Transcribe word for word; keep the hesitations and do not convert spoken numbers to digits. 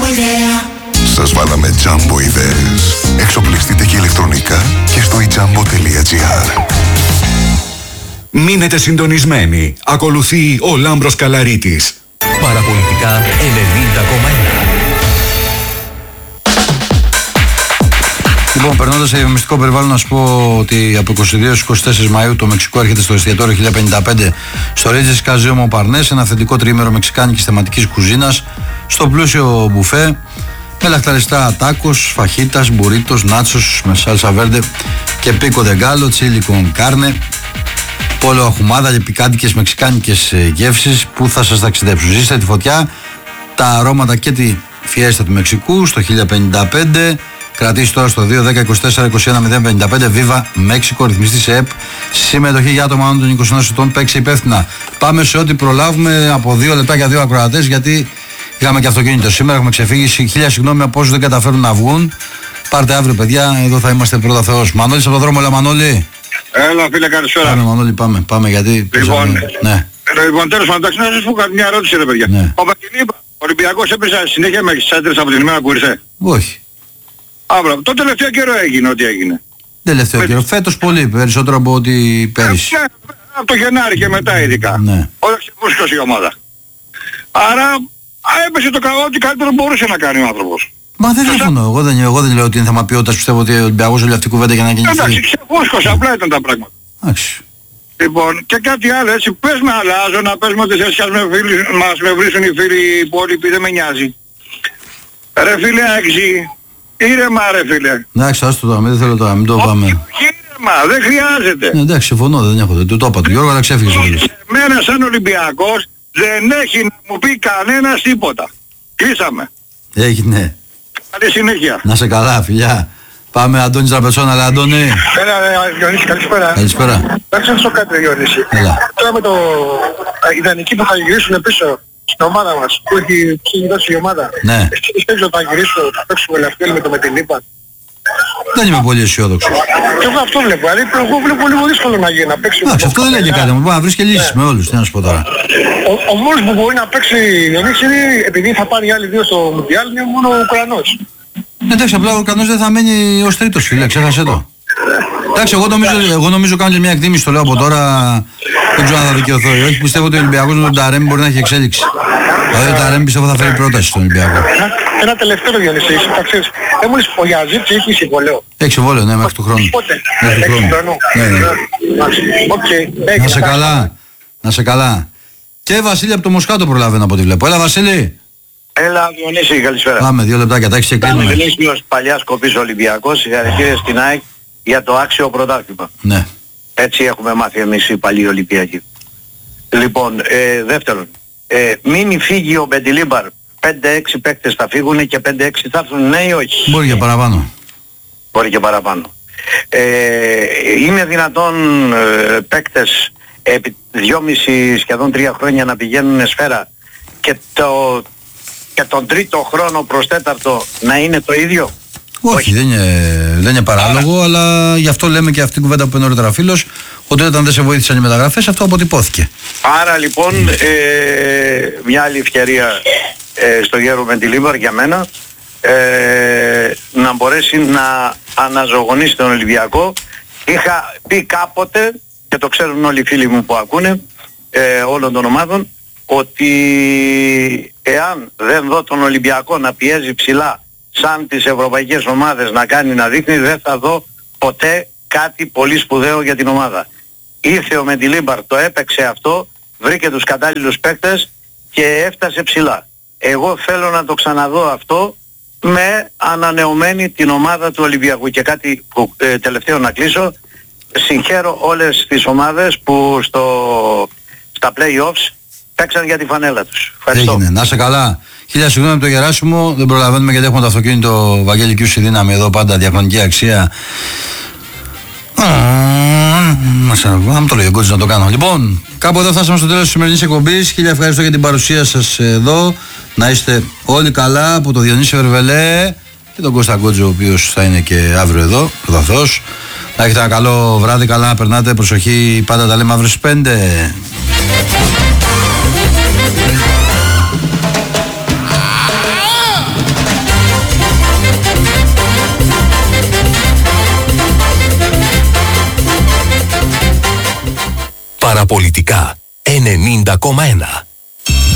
Σας βάλαμε Jumbo ιδέες. Εξοπλιστείτε και ηλεκτρονικά και στο i jumbo τελεία gr. Μείνετε συντονισμένοι. Ακολουθεί ο Λάμπρος Καλαρίτης. Παραπολιτικά ενενήντα κόμμα ένα. Λοιπόν, περνώντας σε μυστικό περιβάλλον, να σου πω ότι από είκοσι δύο έως είκοσι τέσσερις Μαΐου το Μεξικό έρχεται στο εστιατόριο χίλια πενήντα πέντε στο Ρίτζες Καζέο Μοπαρνές, ένα αυθεντικό τριήμερο μεξικάνικης θεματικής κουζίνας, στο πλούσιο μπουφέ με λαχταριστά τάκος, φαχίτας, μπουρίτος, νάτσος με σάλσα βέρντε και πίκο δεγκάλο, τσίλι κον κάρνε, πόλο αχουμάδα και πικάντικες μεξικάνικες γεύσεις που θα σας ταξιδέψουν. Ζήστε τη φωτιά, τα αρώματα και τη φιέστα του Μεξικού στο χίλια πενήντα πέντε. Κρατήσει τώρα στο δύο δέκα είκοσι τέσσερα είκοσι ένα μηδέν πενήντα πέντε. Viva Μέξικο, ρυθμιστή σε ΕΠ. Συμμετοχή για άτομα άνω των είκοσι ενός ετών. Παίξει υπεύθυνα. Πάμε σε ό,τι προλάβουμε από δύο λεπτά για δύο ακροατές, γιατί είχαμε και αυτοκίνητο σήμερα. Έχουμε ξεφύγει. Χίλια συγγνώμη από όσους δεν καταφέρουν να βγουν. Πάρτε αύριο, παιδιά. Εδώ θα είμαστε πρώτα Θεός. Μανώλη από το δρόμο, έλα Μανώλη. Έλα, φίλε, καλησπέρα. Πάμε, Μανώλη, πάμε. Πάμε γιατί. Λοιπόν, ναι. Λοιπόν, τέλος πάντων, να σας πω κάτι, μια ερώτηση, ρε παιδιά. Ναι. Ο Ολυμπιακός έπαιζε συνέχεια με τις άντρες από την ημέρα που ήρθε. Όχι. Άμπρα, το τελευταίο καιρό έγινε ό,τι έγινε. Τελευταίο με... καιρό. Φέτος πολύ περισσότερο από ό,τι πέρυσι. Ε, από το Γενάρη και μετά ειδικά. Ναι. Όταν ξεπούσκωσε η ομάδα. Άρα έπεσε το καλό, ό,τι καλύτερο μπορούσε να κάνει ο άνθρωπος. Μα δεν διαφωνώ. Εγώ δεν, εγώ δεν λέω ότι είναι θέμα ποιότητας. Πιστεύω ότι ο Ολυμπιακός όλη αυτή η κουβέντα για να κινηθεί. Εντάξει, ξεπούσκωσε, απλά ήταν τα πράγματα. Εντάξει. Λοιπόν, και κάτι άλλο έτσι, πες με αλλάζω, να πες με ότι σε σχέση με φίλοι, μας με βρίσκουν οι φίλοι οι υπόλοιποι, δεν με νοιάζει. Ρε φίλε Άξι, ήρεμα ρε φίλε. Εντάξει, άστο τώρα, δεν θέλω τώρα, μην το πάμε. Ήρεμα, δεν χρειάζεται. Ναι, εντάξει, συμφωνώ, δεν έχω, δεν το είπα του Γιώργο, αλλά ξέφυγες όλες. Εμένα σαν Ολυμπιακός δεν έχει να μου πει κανένας τίποτα. Κλείσαμε. Έγινε. Καλή συνέχεια. Να σε καλά, φιλιά. Πάμε, Αντώνης Τραπετσόνα, αλλά Αντώνη. Έλα, Διονύση, καλησπέρα. Καλησπέρα. Να ξέρω κάτι, Διονύση. Έλα. Τώρα με το ιδανική που θα γυρίσουν πίσω στην ομάδα μας, που έχει δώσει η ομάδα. Ναι. Εσύ πιστεύεις ότι θα γυρίσουν, θα παίξουμε ελευθερία με το με την ΥΠΑ. Δεν είμαι πολύ αισιόδοξος. Και εγώ αυτό βλέπω. Δηλαδή, εγώ βλέπω λίγο δύσκολο να γίνει να παίξει. Εντάξει, αυτό δεν λέει και κάτι. Μπορεί να βρεις και λύσεις με όλους. Τι να σου πω τώρα. Ο, ο μόνος που μπορεί να παίξει, Διονύση, είναι επειδή θα πάρει οι άλλοι δύο στο Μουντιάλ, είναι μόνο ο Ουκρανός. Εντάξει, απλά ο Ουκρανός δεν θα μένει ως τρίτος, φίλε, ξέχασε το. Εντάξει, εγώ νομίζω, εγώ νομίζω κάνω και μια εκτίμηση, το λέω από τώρα, δεν ξέρω αν θα δικαιωθώ ή όχι. Πιστεύω ότι ο Ολυμπιακός με τον Ταρέμ μπορεί να έχει εξέλιξη. Δηλαδή ο Ταρέμ πιστεύω θα φέρει πρόταση στον Ολυμπιακό. Ένα τελευταίο, Διονύση, θα ξέρεις. Δεν μου λες, ο Γιαζίτς έχει συμβολέο. Έχει συμβόλαιο, ναι, μέχρι του χρόνου. Πότε? Μέχρι του χρόνου. Ναι, ναι. Να σε καλά, να σε καλά. Και Βασίλη από το Μοσχάτο προλαβαίνω από ό,τι βλέπω. Έλα Βασίλη. Έλα Διονύση, καλησπέρα. Πάμε, δύο λεπτάκια, τα έχεις και κλείνουμε. Είμαι παλιάς κοπής Ολυμπιακός, συγχαρητήρια στην ΑΕΚ για το άξιο πρωτάθλημα. Ναι. Έτσι έχουμε μάθει εμείς οι παλιοί Ολυμπιακοί. Λοιπόν, ε, δεύτερον, ε, μην φύγει ο Μπεντιλίμπαρ. πέντε έξι παίκτες θα φύγουν και πέντε έξι θα έρθουν, ναι ή όχι? Μπορεί και παραπάνω. Μπορεί και παραπάνω. Ε, είναι δυνατόν ε, παίκτες επί δυόμιση σχεδόν τρία χρόνια να πηγαίνουν σφαίρα και, το, και τον τρίτο χρόνο προς τέταρτο να είναι το ίδιο? Όχι, Όχι. Δεν, είναι, δεν είναι παράλογο, άρα, αλλά γι' αυτό λέμε και αυτή την κουβέντα που είπε νωρίτερα φίλος, ότι όταν δεν σε βοήθησαν οι μεταγραφές αυτό αποτυπώθηκε. Άρα λοιπόν ε, μια άλλη ευκαιρία ε, στο Γέρο Μεντιλίμπαρ για μένα ε, να μπορέσει να αναζωογονήσει τον Ολυμπιακό. Είχα πει κάποτε, και το ξέρουν όλοι οι φίλοι μου που ακούνε ε, όλων των ομάδων, ότι εάν δεν δω τον Ολυμπιακό να πιέζει ψηλά σαν τις ευρωπαϊκές ομάδες να κάνει να δείχνει, δεν θα δω ποτέ κάτι πολύ σπουδαίο για την ομάδα. Ήρθε ο Μεντιλίμπαρ, το έπαιξε αυτό, βρήκε τους κατάλληλους παίκτες και έφτασε ψηλά. Εγώ θέλω να το ξαναδώ αυτό με ανανεωμένη την ομάδα του Ολυμπιακού. Και κάτι που ε, τελευταίο να κλείσω, συγχαίρω όλες τις ομάδες που στο, στα play-offs παίξαν για τη φανέλα τους. Ευχαριστώ. Έγινε, να σε καλά. Χίλια συγγνώμη από το Γεράσιμο, δεν προλαβαίνουμε γιατί έχουμε το αυτοκίνητο Βαγγέλη Κιούση δύναμη εδώ, πάντα διαχρονική αξία. Να μου το λέει ο Γκότζης να το κάνω. Λοιπόν, κάπου εδώ φτάσαμε στο τέλος της σημερινής εκπομπής. Χίλια ευχαριστώ για την παρουσία σας εδώ. Να είστε όλοι καλά από το Διονύση Βερβελέ και τον Κώστα Γκότζο, ο οποίος θα είναι και αύριο εδώ, πρωταθός. Να έχετε ένα καλό βράδυ, καλά να περνάτε. Προσοχή, πάντα τα λέμε αύριο στις πέντε. Παραπολιτικά ενενήντα κόμμα ένα.